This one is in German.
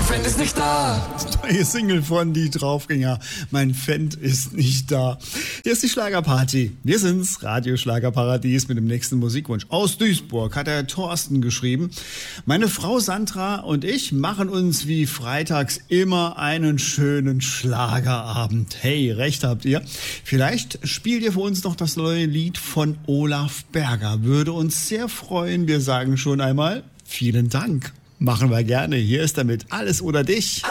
Fan ist nicht da. Neue Single von Die Draufgänger. Mein Fan ist nicht da. Hier ist die Schlagerparty. Wir sind's, Radio Schlagerparadies mit dem nächsten Musikwunsch. Aus Duisburg hat der Thorsten geschrieben. Meine Frau Sandra und ich machen uns wie freitags immer einen schönen Schlagerabend. Hey, recht habt ihr. Vielleicht spielt ihr für uns noch das neue Lied von Olaf Berger. Würde uns sehr freuen. Wir sagen schon einmal vielen Dank. Machen wir gerne. Hier ist damit Alles oder Dich.